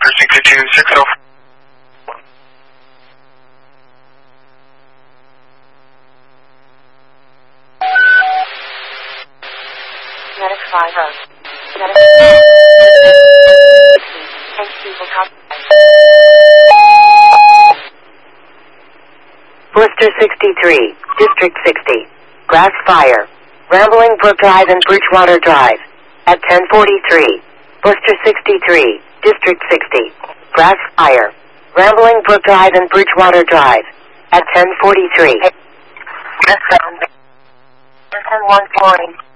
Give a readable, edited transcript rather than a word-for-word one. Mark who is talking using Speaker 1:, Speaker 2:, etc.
Speaker 1: Worcester 62604.
Speaker 2: Medic 5 Road. Medic and people copy.
Speaker 3: Worcester 63, District 60. Grass fire. Rambling Brook Drive and Bridgewater Drive. At 1043. Worcester 63, District 60. Grass fire. Rambling Brook Drive and Bridgewater Drive. At 1043.
Speaker 2: That's 1014.